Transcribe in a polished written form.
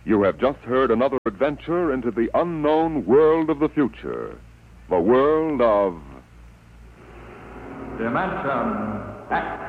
You have just heard another adventure into the unknown world of the future. The world of Dimension X.